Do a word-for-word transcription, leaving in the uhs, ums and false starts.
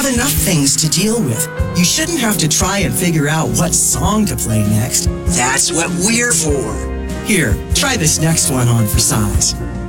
have enough things to deal with. You shouldn't have to try and figure out what song to play next. That's what we're for. Here, try this next one on for size.